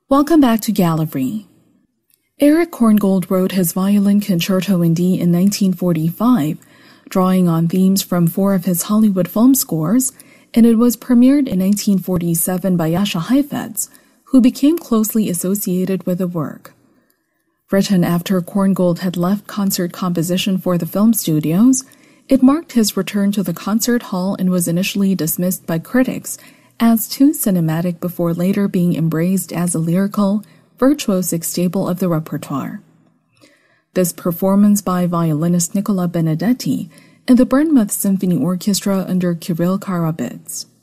Welcome back to Gallery. Erich Korngold wrote his Violin Concerto in D in 1945, drawing on themes from 4 of his Hollywood film scores, and it was premiered in 1947 by Jascha Heifetz, who became closely associated with the work. Written after Korngold had left concert composition for the film studios, it marked his return to the concert hall and was initially dismissed by critics as too cinematic before later being embraced as a lyrical, virtuosic staple of the repertoire. This performance by violinist Nicola Benedetti and the Bournemouth Symphony Orchestra under Kirill Karabits